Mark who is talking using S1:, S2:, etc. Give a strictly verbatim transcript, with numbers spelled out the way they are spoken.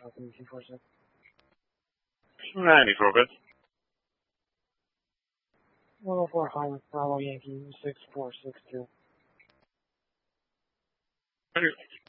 S1: two four six.
S2: ninety-four, good.
S1: one oh four Highway, Bravo Yankee, six four six two.
S2: Roger.